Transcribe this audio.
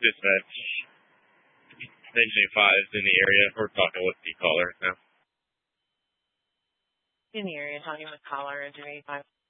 Dispatch. Engine 5 is in the area. We're talking with the caller now. In the area, talking with caller, Engine 85.